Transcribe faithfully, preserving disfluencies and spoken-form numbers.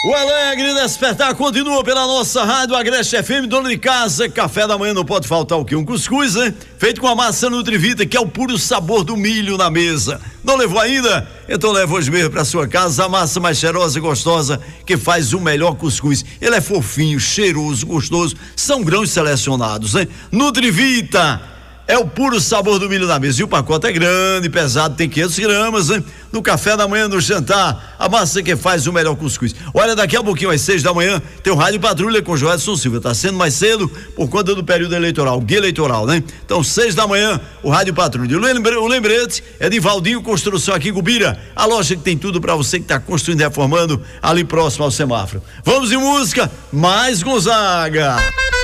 O Alegre Despertar continua pela nossa rádio Agreste F M, dona de casa. Café da manhã não pode faltar o quê? Um cuscuz, né? Feito com a massa Nutrivita, que é o puro sabor do milho na mesa. Não levou ainda? Então leva hoje mesmo pra sua casa a massa mais cheirosa e gostosa que faz o melhor cuscuz. Ele é fofinho, cheiroso, gostoso. São grãos selecionados, né? Nutrivita é o puro sabor do milho na mesa. E o pacote é grande, pesado, tem quinhentas gramas, né? No café da manhã, no jantar, a massa que faz o melhor cuscuz. Olha, daqui a pouquinho, às seis da manhã, tem o Rádio Patrulha com Joelson Silva. Tá sendo mais cedo por conta do período eleitoral, guia eleitoral, né? Então, seis da manhã, o Rádio Patrulha. O lembrete é de Valdinho Construção aqui em Gubira, a loja que tem tudo para você que tá construindo e reformando ali próximo ao semáforo. Vamos de música, mais Gonzaga.